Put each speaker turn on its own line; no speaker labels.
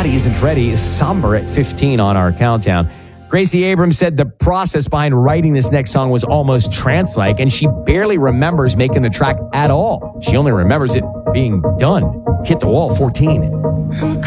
Somebody Isn't Ready is somber at 15 on our countdown. Gracie Abrams said the process behind writing this next song was almost trance-like, and she barely remembers making the track at all. She only remembers it being done. Hit the wall, 14.